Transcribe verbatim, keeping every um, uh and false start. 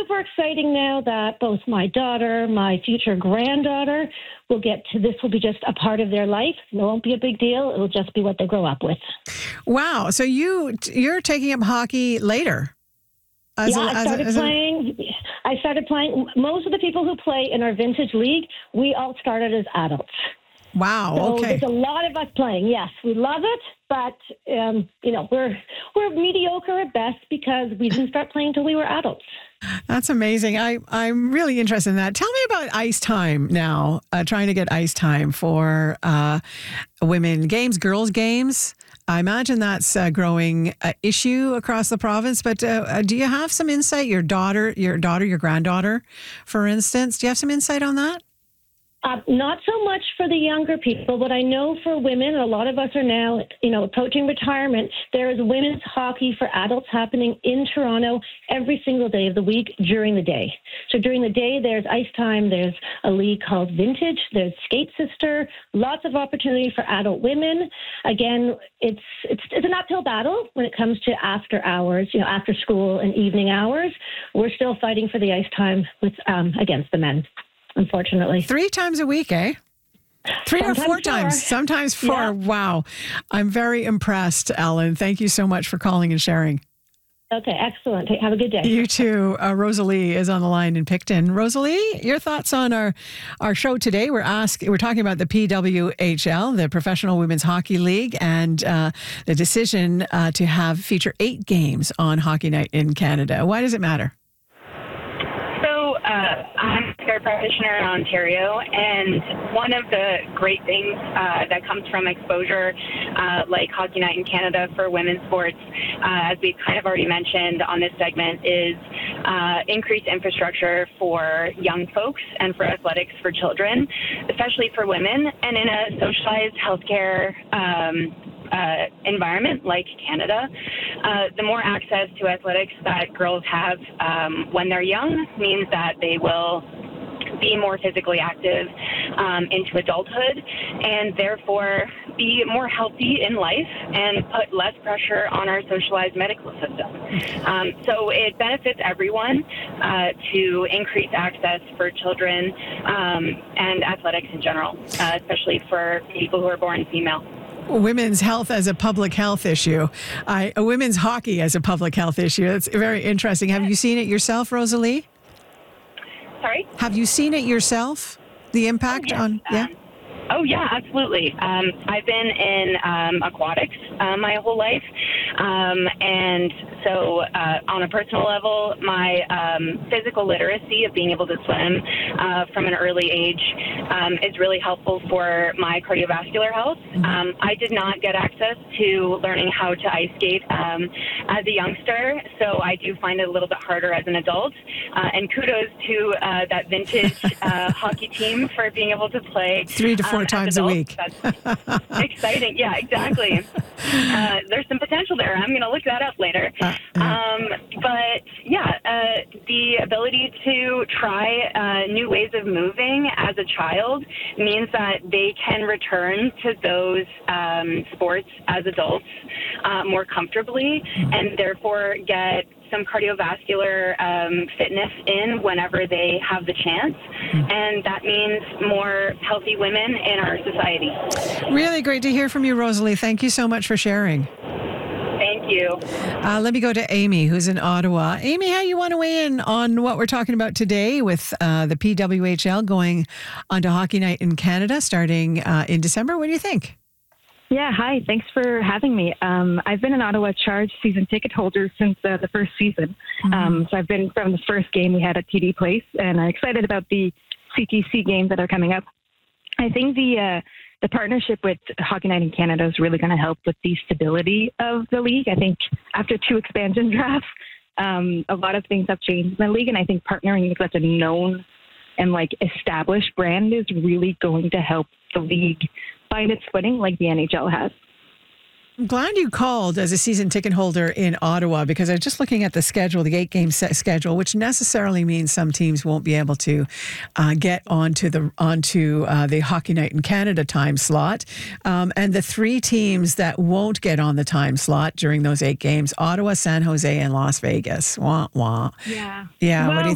super exciting now that both my daughter, my future granddaughter, will get to this. Will be just a part of their life. It won't be a big deal. It'll just be what they grow up with. Wow. So you you're taking up hockey later. As yeah, a, I started as a, as playing. A... I started playing. Most of the people who play in our vintage league, we all started as adults. Wow. So okay. there's a lot of us playing. Yes, we love it, but um, you know we're we're mediocre at best because we didn't start playing until we were adults. That's amazing. I, I'm really interested in that. Tell me about ice time now, uh, trying to get ice time for uh, women games, girls games. I imagine that's a growing uh, issue across the province, but uh, uh, do you have some insight? Your daughter, your daughter, your granddaughter, for instance, do you have some insight on that? Uh, not so much for the younger people, but I know for women, a lot of us are now, you know, approaching retirement. There is women's hockey for adults happening in Toronto every single day of the week during the day. So during the day, there's ice time. There's a league called Vintage. There's Skate Sister. Lots of opportunity for adult women. Again, it's it's it's an uphill battle when it comes to after hours, you know, after school and evening hours. We're still fighting for the ice time with um, against the men. Unfortunately. Three times a week, eh? Three Sometimes or four four. times. Sometimes four. Yeah. Wow. I'm very impressed, Ellen. Thank you so much for calling and sharing. Okay, excellent. Have a good day. You too. Uh, Rosalie is on the line in Picton. Rosalie, your thoughts on our, our show today? We're ask, We're talking about the P W H L, the Professional Women's Hockey League, and uh, the decision uh, to have feature eight games on Hockey Night in Canada. Why does it matter? Uh, I'm a care practitioner in Ontario, and one of the great things uh, that comes from exposure, uh, like Hockey Night in Canada for women's sports, uh, as we've kind of already mentioned on this segment, is uh, increased infrastructure for young folks and for athletics for children, especially for women, and in a socialized healthcare um Uh, environment like Canada, uh, the more access to athletics that girls have um, when they're young means that they will be more physically active um, into adulthood and therefore be more healthy in life and put less pressure on our socialized medical system. Um, so it benefits everyone uh, to increase access for children um, and athletics in general, uh, especially for people who are born female. Women's health as a public health issue. I, uh, women's hockey as a public health issue. It's very interesting. Have you seen it yourself, Rosalie? Sorry? Have you seen it yourself? The impact oh, yes. on, yeah? Um, oh, yeah, absolutely. Um, I've been in um, aquatics uh, my whole life. Um, and so uh, on a personal level, my um, physical literacy of being able to swim uh, from an early age um, is really helpful for my cardiovascular health. Um, I did not get access to learning how to ice skate um, as a youngster, so I do find it a little bit harder as an adult. Uh, and kudos to uh, that vintage uh, hockey team for being able to play three to four um, times a week. That's exciting. Yeah, exactly. Uh, there's some potential there. I'm going to look that up later. Uh, yeah. Um, but yeah, uh, the ability to try uh, new ways of moving as a child means that they can return to those um, sports as adults uh, more comfortably and therefore get some cardiovascular um, fitness in whenever they have the chance. And that means more healthy women in our society. Really great to hear from you, Rosalie. Thank you so much for sharing. Thank you. Uh, let me go to Amy, who's in Ottawa. Amy, how you want to weigh in on what we're talking about today with uh, the P W H L going on to Hockey Night in Canada starting uh, in December? What do you think? Yeah, hi. Thanks for having me. Um, I've been an Ottawa Charge season ticket holder since uh, the first season. Mm-hmm. Um, so I've been from the first game we had at T D Place, and I'm excited about the C T C games that are coming up. I think the uh, the partnership with Hockey Night in Canada is really going to help with the stability of the league. I think after two expansion drafts, um, a lot of things have changed in the league, and I think partnering with such a known and like established brand is really going to help the league find its footing like the N H L has. I'm glad you called as a season ticket holder in Ottawa, because I was just looking at the schedule, the eight-game set schedule, which necessarily means some teams won't be able to uh, get onto the onto uh, the Hockey Night in Canada time slot. Um, and the three teams that won't get on the time slot during those eight games: Ottawa, San Jose, and Las Vegas. Wah wah. Yeah. Yeah. Well, what do you